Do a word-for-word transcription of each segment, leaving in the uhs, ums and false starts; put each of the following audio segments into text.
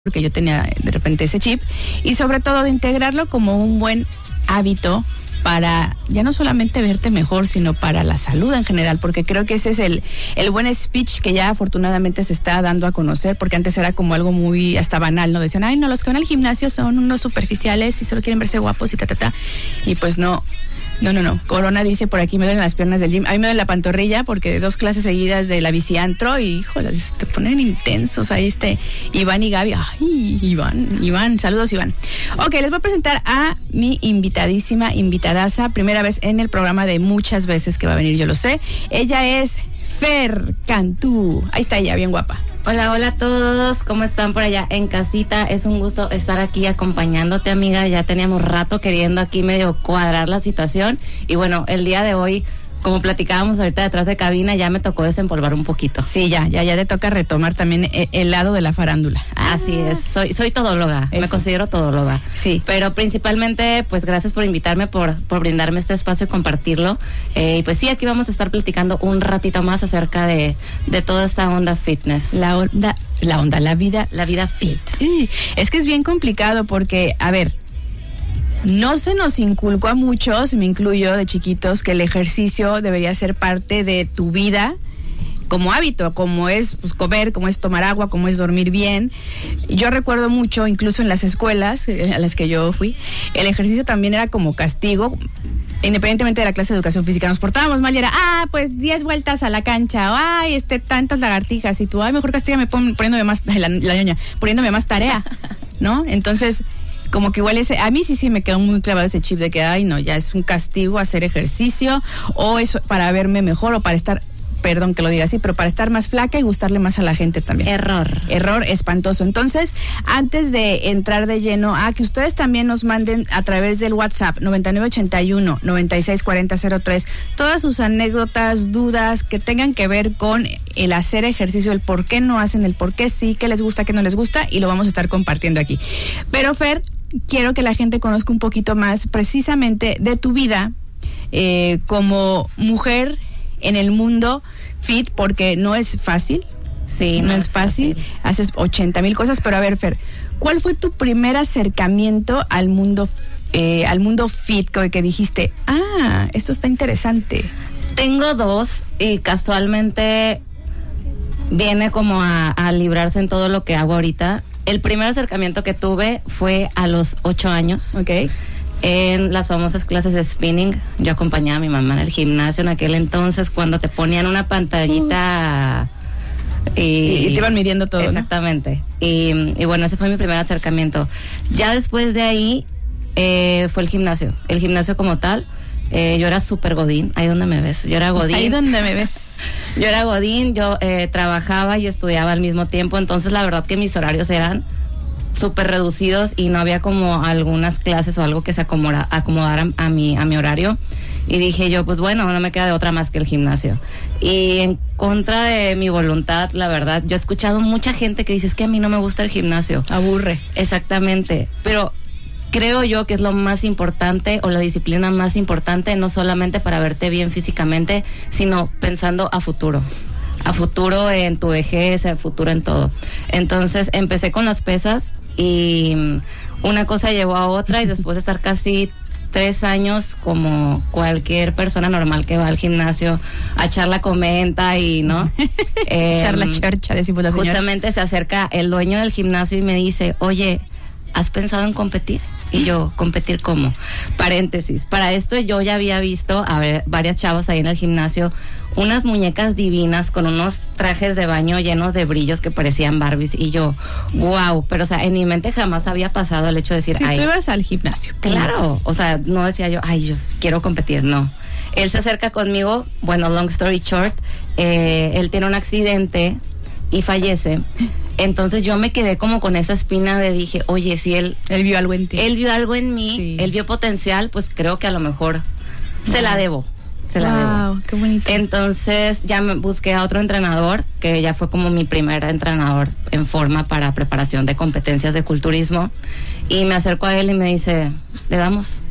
porque yo tenía de repente ese chip, y sobre todo de integrarlo como un buen hábito para ya no solamente verte mejor, sino para la salud en general, porque creo que ese es el, el buen speech que ya afortunadamente se está dando a conocer, porque antes era como algo muy hasta banal, ¿no? Decían, ay, no, los que van al gimnasio son unos superficiales y solo quieren verse guapos y ta, ta, ta, y pues no. No, no, no. Corona dice por aquí me duelen las piernas del gym. A mí me duele la pantorrilla porque dos clases seguidas de la biciantro y, híjole, te ponen intensos ahí este Iván y Gaby. Ay, Iván, Iván, saludos Iván. Ok, les voy a presentar a mi invitadísima, invitadaza, primera vez en el programa de muchas veces que va a venir, yo lo sé. Ella es Fer Cantú. Ahí está ella, bien guapa. Hola, hola a todos, ¿cómo están por allá en casita? Es un gusto estar aquí acompañándote, amiga. Ya teníamos rato queriendo aquí medio cuadrar la situación y bueno, el día de hoy, como platicábamos ahorita detrás de cabina, ya me tocó desempolvar un poquito. Sí, ya, ya, ya te toca retomar también el, el lado de la farándula. Ah, así es, soy, soy todóloga, eso. Me considero todóloga. Sí. Pero principalmente, pues gracias por invitarme, por, por brindarme este espacio y compartirlo. Eh, y pues sí, aquí vamos a estar platicando un ratito más acerca de, de toda esta onda fitness. La onda, la onda, la vida. La vida fit. Es que es bien complicado porque, a ver, no se nos inculcó a muchos, me incluyo de chiquitos, que el ejercicio debería ser parte de tu vida como hábito, como es pues, comer, como es tomar agua, como es dormir bien. Yo recuerdo mucho, incluso en las escuelas eh, a las que yo fui, el ejercicio también era como castigo, independientemente de la clase de educación física. Nos portábamos mal y era, ah, pues diez vueltas a la cancha, o, ay, este, tantas lagartijas, y tú, ay, mejor castígame pon, poniéndome más, la, la ñoña, poniéndome más tarea, ¿no? Entonces, como que igual ese, a mí sí sí me quedó muy clavado ese chip de que, ay, no, ya es un castigo hacer ejercicio, o es para verme mejor, o para estar, perdón que lo diga así, pero para estar más flaca y gustarle más a la gente también. Error. Error espantoso. Entonces, antes de entrar de lleno, a que ustedes también nos manden a través del WhatsApp noventa y nueve ochenta y uno, noventa y seis cuarenta cero tres todas sus anécdotas, dudas que tengan que ver con el hacer ejercicio, el por qué no hacen, el por qué sí, qué les gusta, qué no les gusta, y lo vamos a estar compartiendo aquí. Pero Fer, quiero que la gente conozca un poquito más precisamente de tu vida eh, como mujer en el mundo fit, porque no es fácil. Sí, no, no es fácil. fácil. Haces ochenta mil cosas, pero a ver, Fer, ¿cuál fue tu primer acercamiento al mundo eh, al mundo fit que, que dijiste, ah, esto está interesante? Tengo dos y casualmente viene como a, a librarse en todo lo que hago ahorita. El primer acercamiento que tuve fue a los ocho años. Ok. En las famosas clases de spinning. Yo acompañaba a mi mamá en el gimnasio en aquel entonces, cuando te ponían una pantallita uh. y, y, y te iban midiendo todo. Exactamente. ¿No? Y, y bueno, ese fue mi primer acercamiento. Ya después de ahí eh, fue el gimnasio. El gimnasio como tal. Eh, yo era súper godín, ahí donde me ves. Yo era godín. Ahí donde me ves. Yo era godín, yo eh, trabajaba y estudiaba al mismo tiempo, entonces la verdad que mis horarios eran súper reducidos y no había como algunas clases o algo que se acomoda, acomodaran a mi, a mi horario. Y dije yo, pues bueno, no me queda de otra más que el gimnasio. Y en contra de mi voluntad, la verdad, yo he escuchado mucha gente que dice, es que a mí no me gusta el gimnasio. Aburre. Exactamente, pero creo yo que es lo más importante o la disciplina más importante, no solamente para verte bien físicamente, sino pensando a futuro. A futuro en tu vejez, a futuro en todo. Entonces empecé con las pesas y una cosa llevó a otra y después de estar casi tres años como cualquier persona normal que va al gimnasio a echar la comenta y no eh, echar la chorcha, decimos las señoras. Justamente se acerca el dueño del gimnasio y me dice, oye, ¿has pensado en competir? Y yo, ¿competir cómo? Paréntesis, para esto yo ya había visto a ver, varias chavas ahí en el gimnasio, unas muñecas divinas con unos trajes de baño llenos de brillos que parecían Barbies, y yo, wow, pero o sea, en mi mente jamás había pasado el hecho de decir, si ay, tú ibas al gimnasio. Claro, o sea, no decía yo, ay, yo quiero competir, no. Él se acerca conmigo, bueno, long story short, eh, él tiene un accidente y fallece. Entonces yo me quedé como con esa espina de dije, oye, si él... Él vio algo en ti. Él vio algo en mí, sí. Él vio potencial, pues creo que a lo mejor wow. se la debo. Se wow, la debo. Qué bonito. Entonces ya me busqué a otro entrenador, que ya fue como mi primer entrenador en forma para preparación de competencias de culturismo. Y me acerco a él y me dice, ¿le damos?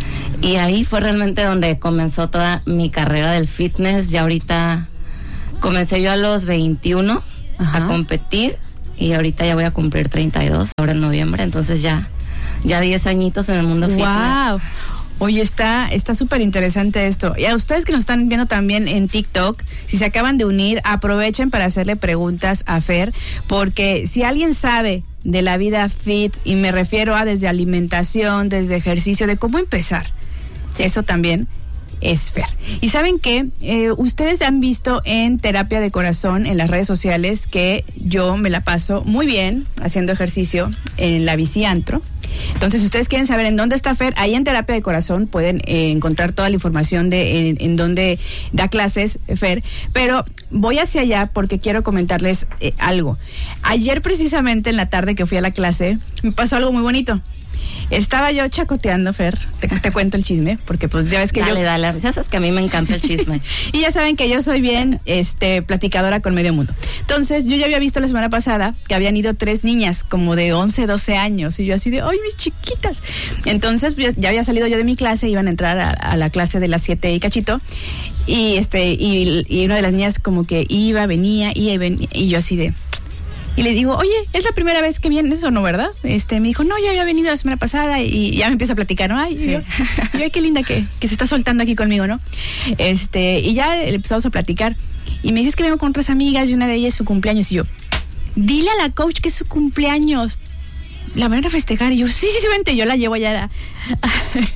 Y ahí fue realmente donde comenzó toda mi carrera del fitness. Ya ahorita comencé yo a los veintiuno Ajá. a competir y ahorita ya voy a cumplir treinta y dos, ahora en noviembre, entonces ya, ya diez añitos en el mundo fitness. Wow. Oye, está está súper interesante esto. Y a ustedes que nos están viendo también en TikTok, si se acaban de unir, aprovechen para hacerle preguntas a Fer, porque si alguien sabe de la vida fit, y me refiero a desde alimentación, desde ejercicio, de cómo empezar, sí, eso también es Fer. Y saben que eh, ustedes han visto en Terapia de Corazón, en las redes sociales, que yo me la paso muy bien haciendo ejercicio en la Biciantro. Entonces, si ustedes quieren saber en dónde está Fer, ahí en Terapia de Corazón pueden eh, encontrar toda la información de en, en dónde da clases Fer. Pero voy hacia allá porque quiero comentarles eh, algo. Ayer, precisamente en la tarde que fui a la clase, me pasó algo muy bonito. Estaba yo chacoteando, Fer, te, te cuento el chisme, porque pues ya ves que dale, yo... Dale, dale, ya sabes que a mí me encanta el chisme. Y ya saben que yo soy bien este, platicadora con medio mundo. Entonces, yo ya había visto la semana pasada que habían ido tres niñas, como de once, doce años, y yo así de, ¡ay, mis chiquitas! Entonces, ya había salido yo de mi clase, iban a entrar a, a la clase de las siete y cachito, y este y, y una de las niñas como que iba, venía, iba y venía, y yo así de... Y le digo, oye, ¿es la primera vez que vienes o no, verdad? Este, me dijo, no, ya había venido la semana pasada, y ya me empieza a platicar, ¿no? Ay, sí. yo, yo, ay, qué linda que, que se está soltando aquí conmigo, ¿no? Este, y ya empezamos a platicar. Y me dices que vengo con otras amigas y una de ellas es su cumpleaños. Y yo, dile a la coach que es su cumpleaños. La van a festejar. Y yo, sí, sí, sí, vente. Yo la llevo allá a,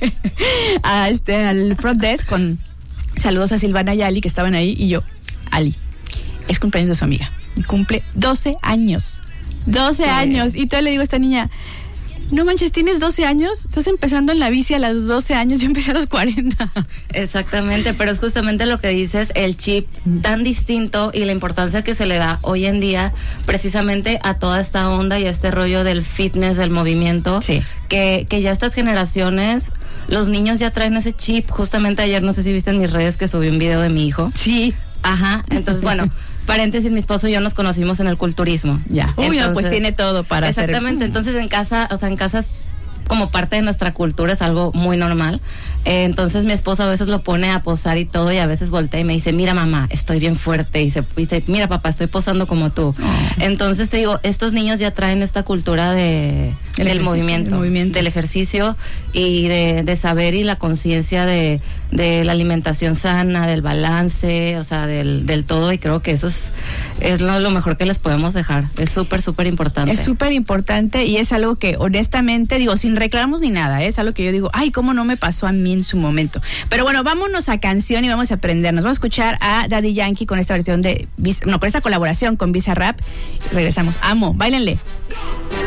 a, a este, al front desk con saludos a Silvana y Ali, que estaban ahí. Y yo, Ali, es cumpleaños de su amiga. Y cumple doce años. doce sí. años. Y todavía le digo a esta niña, no manches, ¿tienes doce años? Estás empezando en la bici a los doce años, yo empecé a los cuarenta. Exactamente, pero es justamente lo que dices, el chip tan distinto y la importancia que se le da hoy en día precisamente a toda esta onda y a este rollo del fitness, del movimiento, sí. que, que ya estas generaciones, los niños ya traen ese chip. Justamente ayer, no sé si viste en mis redes que subí un video de mi hijo. Sí. Ajá, entonces bueno, paréntesis, mi esposo y yo nos conocimos en el culturismo. Ya. Uy, entonces, no, pues tiene todo para exactamente, hacer. Exactamente, entonces en casa, o sea, en casas como parte de nuestra cultura es algo muy normal. Eh, entonces mi esposo a veces lo pone a posar y todo, y a veces voltea y me dice, mira mamá, estoy bien fuerte, y se dice, mira papá, estoy posando como tú. Oh. Entonces te digo, estos niños ya traen esta cultura de el del movimiento, movimiento, del ejercicio y de, de saber y la conciencia de, de la alimentación sana, del balance, o sea, del, del todo, y creo que eso es, es lo, lo mejor que les podemos dejar. Es súper, súper importante. Es súper importante y es algo que honestamente, digo, sin reclamos ni nada, ¿eh? Es algo que yo digo, ay, cómo no me pasó a mí en su momento. Pero bueno, vámonos a canción y vamos a aprendernos. Vamos a escuchar a Daddy Yankee con esta versión de, no, con esta colaboración con Bizarrap. Regresamos. Amo, báilenle.